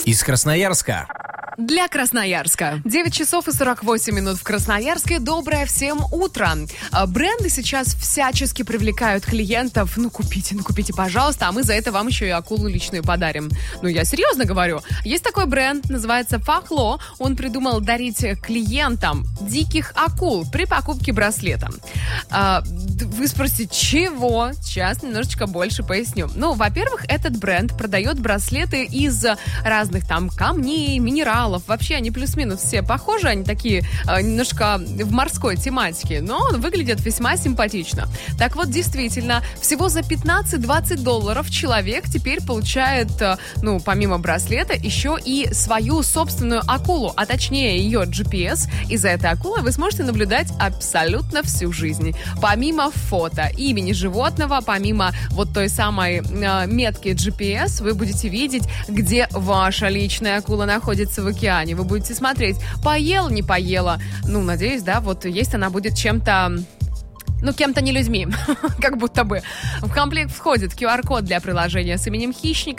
из Красноярска. Для Красноярска. 9 часов и 48 минут в Красноярске. Доброе всем утро. Бренды сейчас всячески привлекают клиентов. Купите, пожалуйста, а мы за это вам еще и акулу личную подарим. Я серьезно говорю. Есть такой бренд, называется Фахло. Он придумал дарить клиентам диких акул при покупке браслета. Вы спросите, чего? Сейчас немножечко больше поясню. Во-первых, этот бренд продает браслеты из разных там камней, минералов. Вообще они плюс-минус все похожи, они такие немножко в морской тематике, но выглядят весьма симпатично. Так вот, действительно, всего за $15-20 человек теперь получает, помимо браслета, еще и свою собственную акулу, а точнее ее GPS. И за этой акулой вы сможете наблюдать абсолютно всю жизнь. Помимо фото, имени животного, помимо вот той самой метки GPS, вы будете видеть, где ваша личная акула находится в океане. Вы будете смотреть, поела, не поела. Надеюсь, да, вот есть она будет чем-то... кем-то не людьми, как будто бы. В комплект входит QR-код для приложения с именем хищника,